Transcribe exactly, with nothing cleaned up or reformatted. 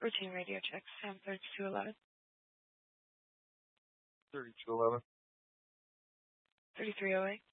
Routine radio check. Sam thirty-two eleven. thirty-two eleven. thirty-three oh eight.